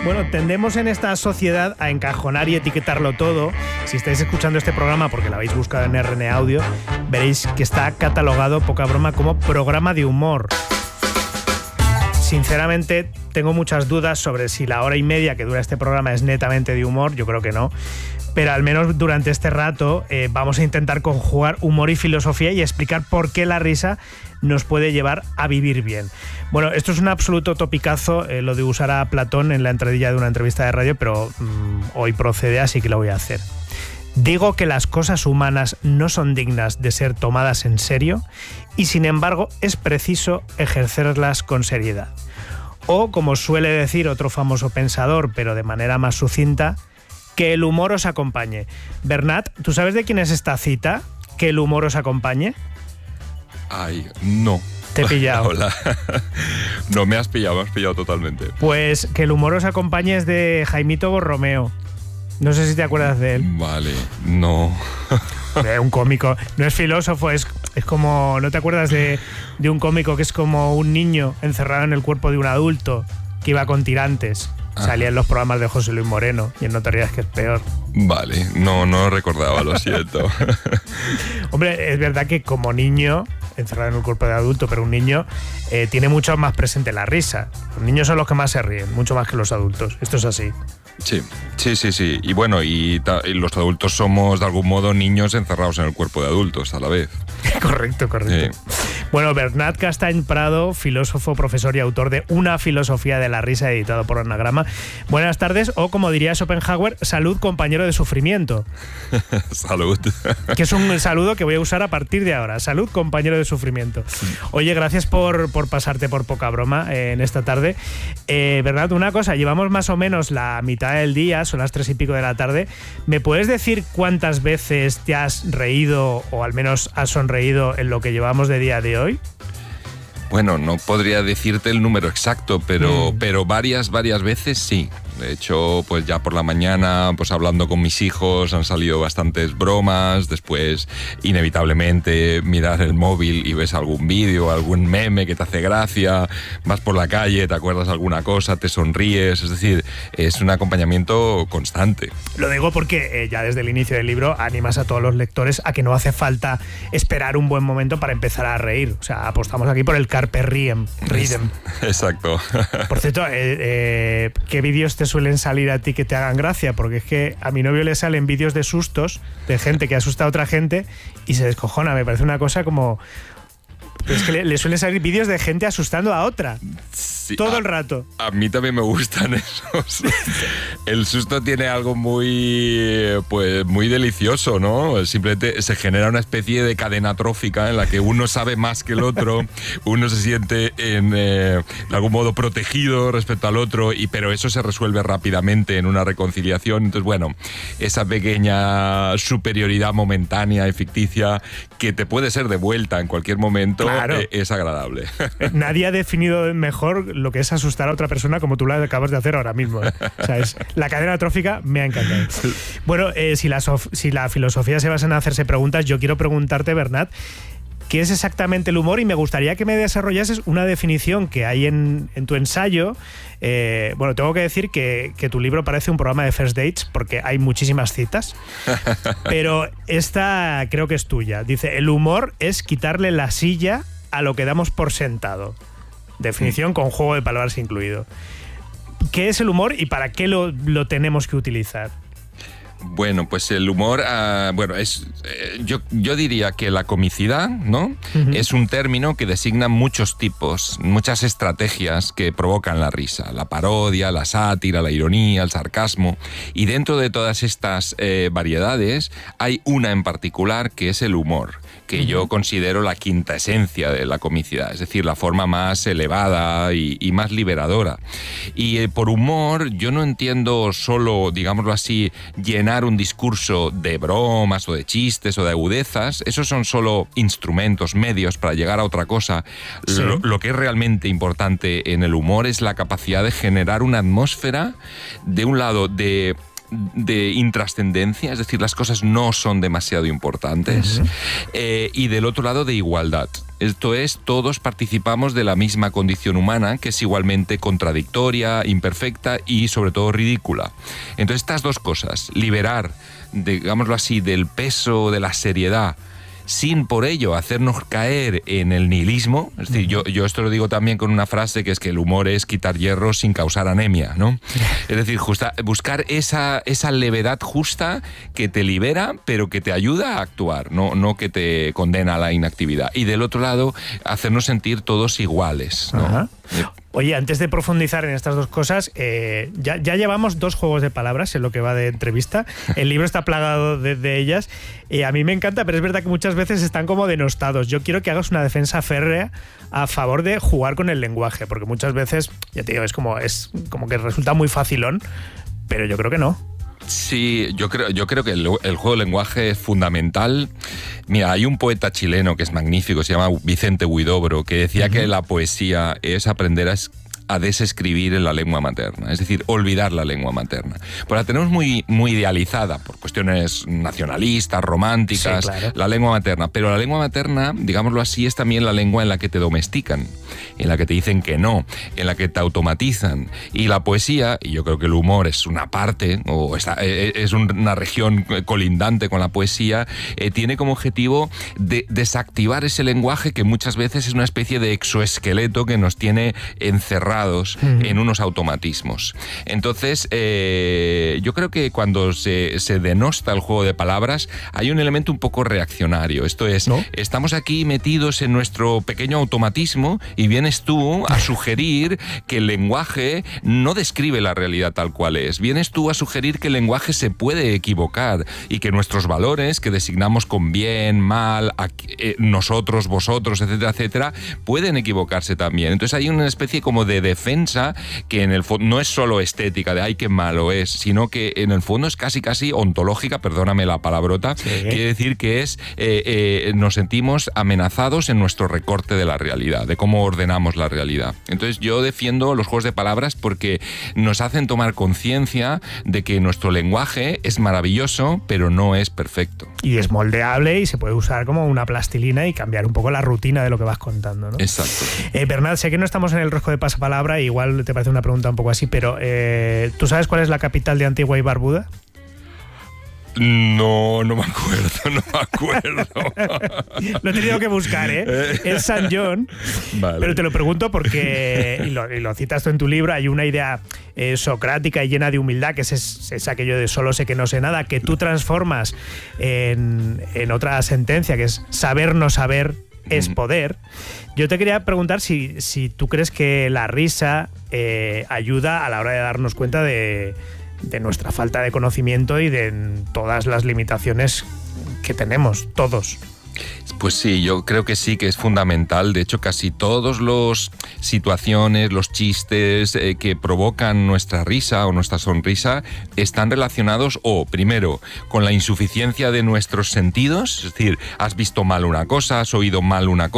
Bueno, tendemos en esta sociedad a encajonar y etiquetarlo todo. Si estáis escuchando este programa porque lo habéis buscado en RN Audio, veréis que está catalogado, poca broma, como programa de humor. Sinceramente, tengo muchas dudas sobre si la hora y media que dura este programa es netamente de humor. Yo creo que no. Pero al menos durante este rato vamos a intentar conjugar humor y filosofía y explicar por qué la risa nos puede llevar a vivir bien. Bueno, esto es un absoluto topicazo, lo de usar a Platón en la entradilla de una entrevista de radio, pero hoy procede, así que lo voy a hacer. Digo que las cosas humanas no son dignas de ser tomadas en serio y, sin embargo, es preciso ejercerlas con seriedad. O, como suele decir otro famoso pensador, pero de manera más sucinta, que el humor os acompañe. Bernat, ¿tú sabes de quién es esta cita? Que el humor os acompañe. Ay, no. Te he pillado. Hola. No, me has pillado totalmente. Pues que el humor os acompañe es de Jaimito Borromeo. No sé si te acuerdas de él. Vale, no. Un cómico. No es filósofo, es como... ¿No te acuerdas de un cómico que es como un niño encerrado en el cuerpo de un adulto que iba con tirantes? Salía en los programas de José Luis Moreno y en No te rías que es peor. Vale, no recordaba, lo siento. Hombre, es verdad que como niño, encerrado en un cuerpo de adulto, pero un niño tiene mucho más presente la risa. Los niños son los que más se ríen, mucho más que los adultos. Esto es así. Sí. Y bueno, y los adultos somos de algún modo niños encerrados en el cuerpo de adultos a la vez. Correcto. Sí. Bueno, Bernat Castañ Prado, filósofo, profesor y autor de Una filosofía de la risa, editado por Anagrama. Buenas tardes, o como diría Schopenhauer, salud, compañero de sufrimiento. Salud. Que es un saludo que voy a usar a partir de ahora. Salud, compañero de sufrimiento. Oye, gracias por pasarte por poca broma en esta tarde. Bernat, una cosa, llevamos más o menos la mitad del día, son las 3 y pico de la tarde. ¿Me puedes decir cuántas veces te has reído o al menos has sonreído en lo que llevamos de día de hoy? Bueno, no podría decirte el número exacto, pero varias veces sí. De hecho, pues ya por la mañana, pues hablando con mis hijos, han salido bastantes bromas. Después, inevitablemente, mirar el móvil y ves algún vídeo, algún meme que te hace gracia. Vas por la calle, te acuerdas alguna cosa, te sonríes. Es decir, es un acompañamiento constante. Lo digo porque ya desde el inicio del libro animas a todos los lectores a que no hace falta esperar un buen momento para empezar a reír. O sea, apostamos aquí por el carpe diem. Exacto. Por cierto, ¿qué vídeos te suelen salir a ti que te hagan gracia? Porque es que a mi novio le salen vídeos de sustos de gente que asusta a otra gente y se descojona. Me parece una cosa como... Pero es que le suelen salir vídeos de gente asustando a otra. Sí, todo el rato. A mí también me gustan esos. El susto tiene algo muy delicioso, ¿no? Simplemente se genera una especie de cadena trófica en la que uno sabe más que el otro, uno se siente de algún modo protegido respecto al otro, pero eso se resuelve rápidamente en una reconciliación. Entonces, bueno, esa pequeña superioridad momentánea y ficticia que te puede ser devuelta en cualquier momento, claro, es agradable. Nadie ha definido mejor lo que es asustar a otra persona como tú lo acabas de hacer ahora mismo. O sea, la cadena trófica me ha encantado. Bueno, si la filosofía se basa en hacerse preguntas, yo quiero preguntarte, Bernat, ¿qué es exactamente el humor? Y me gustaría que me desarrollases una definición que hay en tu ensayo. Bueno, tengo que decir que tu libro parece un programa de first dates porque hay muchísimas citas, pero esta creo que es tuya. Dice, el humor es quitarle la silla a lo que damos por sentado. Definición con juego de palabras incluido. ¿Qué es el humor y para qué lo tenemos que utilizar? Bueno, pues el humor, yo diría que la comicidad, ¿no? Uh-huh. Es un término que designa muchos tipos, muchas estrategias que provocan la risa. La parodia, la sátira, la ironía, el sarcasmo. Y dentro de todas estas variedades hay una en particular que es el humor, que yo considero la quinta esencia de la comicidad, es decir, la forma más elevada y más liberadora. Y por humor yo no entiendo solo, digámoslo así, llenar un discurso de bromas o de chistes o de agudezas. Esos son solo instrumentos, medios para llegar a otra cosa. Sí. Lo que es realmente importante en el humor es la capacidad de generar una atmósfera, de un lado, de de intrascendencia, es decir, las cosas no son demasiado importantes, y del otro lado de igualdad. Esto es, todos participamos de la misma condición humana, que es igualmente contradictoria, imperfecta y sobre todo ridícula. Entonces, estas dos cosas, liberar, digámoslo así, del peso de la seriedad, sin por ello hacernos caer en el nihilismo. Es decir, yo esto lo digo también con una frase que es que el humor es quitar hierro sin causar anemia, ¿no? Es decir, buscar esa levedad justa que te libera, pero que te ayuda a actuar, no que te condena a la inactividad. Y del otro lado, hacernos sentir todos iguales, ¿no? Ajá. Oye, antes de profundizar en estas dos cosas, ya llevamos 2 juegos de palabras en lo que va de entrevista. El libro está plagado de ellas. A mí me encanta, pero es verdad que muchas veces están como denostados. Yo quiero que hagas una defensa férrea a favor de jugar con el lenguaje, porque muchas veces, ya te digo, es como que resulta muy facilón, pero yo creo que no. Sí, yo creo que el juego de lenguaje es fundamental. Mira, hay un poeta chileno que es magnífico, se llama Vicente Huidobro, que decía que la poesía es aprender a desescribir en la lengua materna, es decir, olvidar la lengua materna. Pues la tenemos muy, muy idealizada por cuestiones nacionalistas, románticas, sí, claro, la lengua materna. Pero la lengua materna, digámoslo así, es también la lengua en la que te domestican, en la que te dicen que no, en la que te automatizan. Y la poesía, y yo creo que el humor es una parte, o es una región colindante con la poesía, tiene como objetivo desactivar ese lenguaje que muchas veces es una especie de exoesqueleto que nos tiene encerrados en unos automatismos. Entonces, yo creo que cuando se denosta el juego de palabras, hay un elemento un poco reaccionario. Esto es, ¿no? Estamos aquí metidos en nuestro pequeño automatismo y vienes tú a sugerir que el lenguaje no describe la realidad tal cual es. Vienes tú a sugerir que el lenguaje se puede equivocar y que nuestros valores, que designamos con bien, mal, nosotros, vosotros, etcétera, etcétera, pueden equivocarse también. Entonces hay una especie como de defensa que en el fondo no es solo estética de ay qué malo es, sino que en el fondo es casi ontológica, perdóname la palabrota, sí. Quiere decir que es nos sentimos amenazados en nuestro recorte de la realidad, de cómo ordenamos la realidad. Entonces yo defiendo los juegos de palabras porque nos hacen tomar conciencia de que nuestro lenguaje es maravilloso, pero no es perfecto. Y es moldeable y se puede usar como una plastilina y cambiar un poco la rutina de lo que vas contando, ¿no? Exacto. Bernat, sé que no estamos en el rosco de pasapalabra, igual te parece una pregunta un poco así, pero ¿tú sabes cuál es la capital de Antigua y Barbuda? No me acuerdo. Lo he tenido que buscar, ¿eh? Es San John. Vale. Pero te lo pregunto porque, y lo citas tú en tu libro, hay una idea socrática y llena de humildad, que es aquello de solo sé que no sé nada, que tú transformas en otra sentencia, que es saber no saber es poder. Yo te quería preguntar si tú crees que la risa ayuda a la hora de darnos cuenta de nuestra falta de conocimiento y de todas las limitaciones que tenemos, todos. Pues sí, yo creo que sí, que es fundamental. De hecho, casi todas las situaciones, los chistes que provocan nuestra risa o nuestra sonrisa están relacionados primero, con la insuficiencia de nuestros sentidos, es decir, has visto mal una cosa, has oído mal una cosa,